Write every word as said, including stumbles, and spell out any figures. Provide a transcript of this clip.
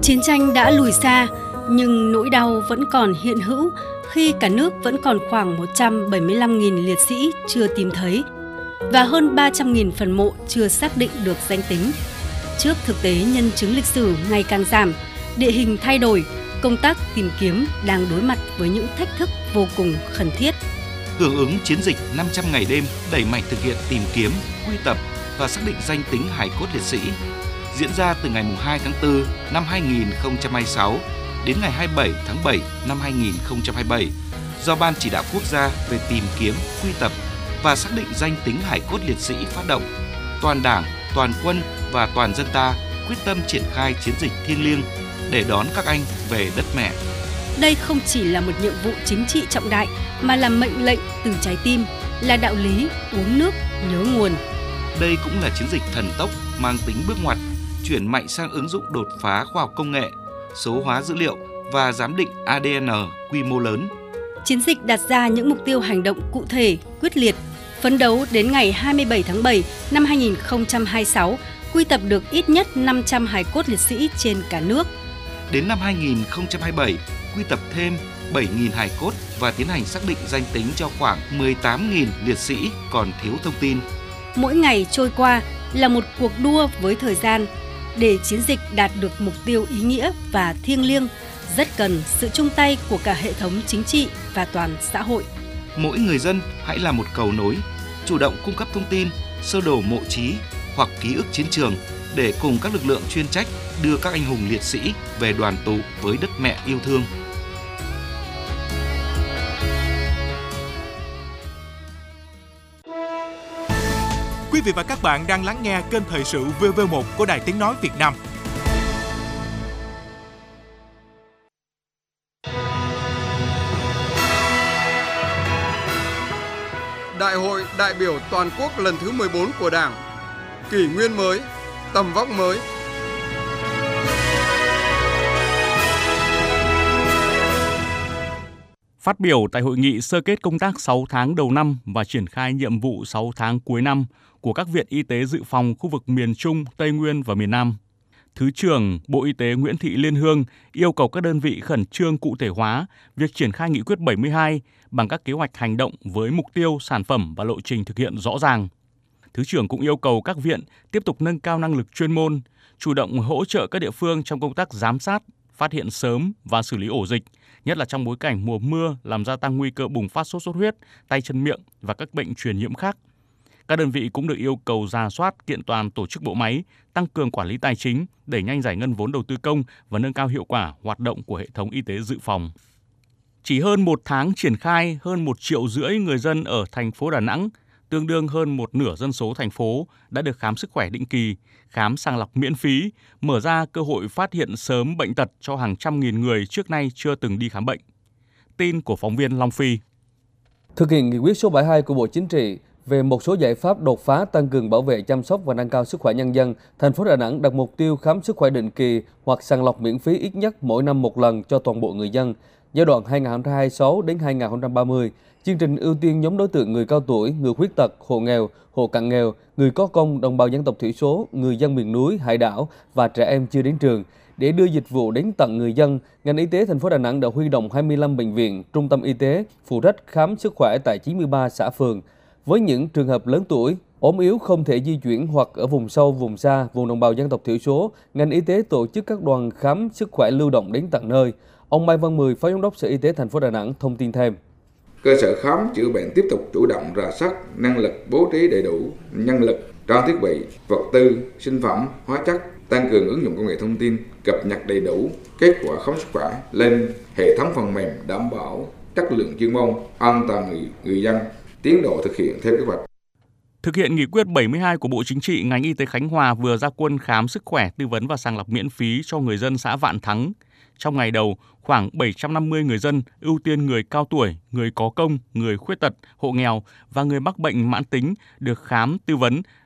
Chiến tranh đã lùi xa, nhưng nỗi đau vẫn còn hiện hữu khi cả nước vẫn còn khoảng một trăm bảy mươi lăm nghìn liệt sĩ chưa tìm thấy và hơn ba trăm nghìn phần mộ chưa xác định được danh tính. Trước thực tế nhân chứng lịch sử ngày càng giảm, địa hình thay đổi, công tác tìm kiếm đang đối mặt với những thách thức vô cùng khẩn thiết. Hưởng ứng chiến dịch năm trăm ngày đêm đẩy mạnh thực hiện tìm kiếm, quy tập và xác định danh tính hài cốt liệt sĩ diễn ra từ ngày hai tháng tư năm hai nghìn không trăm hai mươi sáu đến ngày hai mươi bảy tháng bảy năm hai nghìn không trăm hai mươi bảy do Ban Chỉ đạo Quốc gia về tìm kiếm, quy tập và xác định danh tính hài cốt liệt sĩ phát động. Toàn Đảng, toàn quân và toàn dân ta quyết tâm triển khai chiến dịch thiêng liêng để đón các anh về đất mẹ. Đây không chỉ là một nhiệm vụ chính trị trọng đại mà là mệnh lệnh từ trái tim, là đạo lý uống nước nhớ nguồn. Đây cũng là chiến dịch thần tốc mang tính bước ngoặt, chuyển mạnh sang ứng dụng đột phá khoa học công nghệ, số hóa dữ liệu và giám định a đê en quy mô lớn. Chiến dịch đặt ra những mục tiêu hành động cụ thể, quyết liệt, phấn đấu đến ngày hai mươi bảy tháng bảy năm hai nghìn không trăm hai mươi sáu quy tập được ít nhất năm trăm hài cốt liệt sĩ trên cả nước. Đến năm hai nghìn không trăm hai mươi bảy, quy tập thêm bảy nghìn hài cốt và tiến hành xác định danh tính cho khoảng mười tám nghìn liệt sĩ còn thiếu thông tin. Mỗi ngày trôi qua là một cuộc đua với thời gian. Để chiến dịch đạt được mục tiêu ý nghĩa và thiêng liêng, rất cần sự chung tay của cả hệ thống chính trị và toàn xã hội. Mỗi người dân hãy là một cầu nối, chủ động cung cấp thông tin, sơ đồ mộ chí hoặc ký ức chiến trường để cùng các lực lượng chuyên trách đưa các anh hùng liệt sĩ về đoàn tụ với đất mẹ yêu thương. Quý vị và các bạn đang lắng nghe kênh Thời sự vê vê một của Đài Tiếng nói Việt Nam. Đại hội đại biểu toàn quốc lần thứ mười bốn của Đảng, kỷ nguyên mới, tầm vóc mới. Phát biểu tại hội nghị sơ kết công tác sáu tháng đầu năm và triển khai nhiệm vụ sáu tháng cuối năm của các viện y tế dự phòng khu vực miền Trung, Tây Nguyên và miền Nam, Thứ trưởng Bộ Y tế Nguyễn Thị Liên Hương yêu cầu các đơn vị khẩn trương cụ thể hóa việc triển khai nghị quyết bảy mươi hai bằng các kế hoạch hành động với mục tiêu, sản phẩm và lộ trình thực hiện rõ ràng. Thứ trưởng cũng yêu cầu các viện tiếp tục nâng cao năng lực chuyên môn, chủ động hỗ trợ các địa phương trong công tác giám sát, phát hiện sớm và xử lý ổ dịch, nhất là trong bối cảnh mùa mưa làm gia tăng nguy cơ bùng phát sốt xuất huyết, tay chân miệng và các bệnh truyền nhiễm khác. Các đơn vị cũng được yêu cầu rà soát kiện toàn tổ chức bộ máy, tăng cường quản lý tài chính, đẩy nhanh giải ngân vốn đầu tư công và nâng cao hiệu quả hoạt động của hệ thống y tế dự phòng. Chỉ hơn một tháng triển khai, hơn một triệu rưỡi người dân ở thành phố Đà Nẵng, tương đương hơn một nửa dân số thành phố, đã được khám sức khỏe định kỳ, khám sàng lọc miễn phí, mở ra cơ hội phát hiện sớm bệnh tật cho hàng trăm nghìn người trước nay chưa từng đi khám bệnh. Tin của phóng viên Long Phi. Thực hiện nghị quyết số bảy mươi hai của Bộ Chính trị về một số giải pháp đột phá tăng cường bảo vệ, chăm sóc và nâng cao sức khỏe nhân dân, thành phố Đà Nẵng đặt mục tiêu khám sức khỏe định kỳ hoặc sàng lọc miễn phí ít nhất mỗi năm một lần cho toàn bộ người dân. Giai đoạn hai nghìn không trăm hai mươi sáu đến hai nghìn không trăm ba mươi, chương trình ưu tiên nhóm đối tượng người cao tuổi, người khuyết tật, hộ nghèo, hộ cận nghèo, người có công, đồng bào dân tộc thiểu số, người dân miền núi, hải đảo và trẻ em chưa đến trường. Để đưa dịch vụ đến tận người dân, ngành y tế thành phố Đà Nẵng đã huy động hai mươi lăm bệnh viện, trung tâm y tế phụ trách khám sức khỏe tại chín mươi ba xã phường. Với những trường hợp lớn tuổi, ốm yếu không thể di chuyển hoặc ở vùng sâu, vùng xa, vùng đồng bào dân tộc thiểu số, ngành y tế tổ chức các đoàn khám sức khỏe lưu động đến tận nơi. Ông Mai Văn Mười, Phó Giám đốc Sở Y tế thành phố Đà Nẵng thông tin thêm. Cơ sở khám chữa bệnh tiếp tục chủ động rà soát năng lực, bố trí đầy đủ nhân lực, trang thiết bị, vật tư, sinh phẩm, hóa chất, tăng cường ứng dụng công nghệ thông tin, cập nhật đầy đủ kết quả khám sức khỏe lên hệ thống phần mềm đảm bảo chất lượng chuyên môn, an toàn người, người dân, tiến độ thực hiện theo kế hoạch. Thực hiện nghị quyết bảy mươi hai của Bộ Chính trị, ngành y tế Khánh Hòa vừa ra quân khám sức khỏe, tư vấn và sàng lọc miễn phí cho người dân xã Vạn Thắng. Trong ngày đầu, khoảng bảy trăm năm mươi người dân, ưu tiên người cao tuổi, người có công, người khuyết tật, hộ nghèo và người mắc bệnh mãn tính được khám, tư vấn